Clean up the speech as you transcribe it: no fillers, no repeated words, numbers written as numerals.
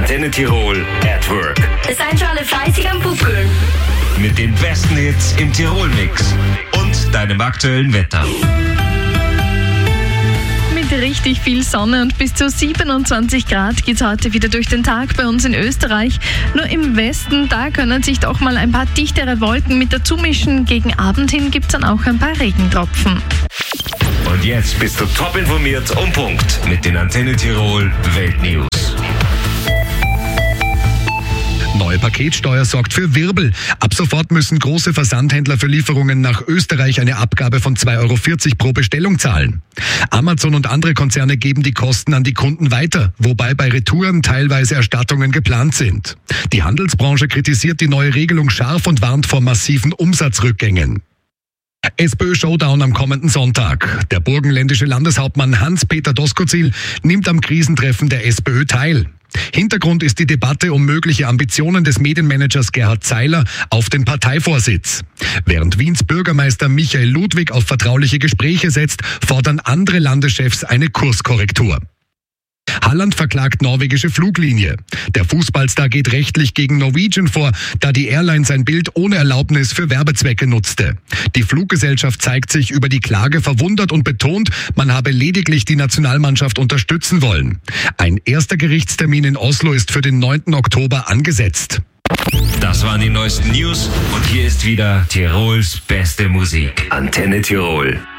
Antenne Tirol at Work. Seid schon alle fleißig am Pupkeln. Mit den besten Hits im Tirol-Mix und deinem aktuellen Wetter. Mit richtig viel Sonne und bis zu 27 Grad geht's heute wieder durch den Tag bei uns in Österreich. Nur im Westen, da können sich doch mal ein paar dichtere Wolken mit dazu mischen. Gegen Abend hin gibt's dann auch ein paar Regentropfen. Und jetzt bist du top informiert und Punkt mit den Antenne Tirol Weltnews. Neue Paketsteuer sorgt für Wirbel. Ab sofort müssen große Versandhändler für Lieferungen nach Österreich eine Abgabe von 2,40 € pro Bestellung zahlen. Amazon und andere Konzerne geben die Kosten an die Kunden weiter, wobei bei Retouren teilweise Erstattungen geplant sind. Die Handelsbranche kritisiert die neue Regelung scharf und warnt vor massiven Umsatzrückgängen. SPÖ-Showdown am kommenden Sonntag. Der burgenländische Landeshauptmann Hans-Peter Doskozil nimmt am Krisentreffen der SPÖ teil. Hintergrund ist die Debatte um mögliche Ambitionen des Medienmanagers Gerhard Zeiler auf den Parteivorsitz. Während Wiens Bürgermeister Michael Ludwig auf vertrauliche Gespräche setzt, fordern andere Landeschefs eine Kurskorrektur. Halland verklagt norwegische Fluglinie. Der Fußballstar geht rechtlich gegen Norwegian vor, da die Airline sein Bild ohne Erlaubnis für Werbezwecke nutzte. Die Fluggesellschaft zeigt sich über die Klage verwundert und betont, man habe lediglich die Nationalmannschaft unterstützen wollen. Ein erster Gerichtstermin in Oslo ist für den 9. Oktober angesetzt. Das waren die neuesten News und hier ist wieder Tirols beste Musik. Antenne Tirol.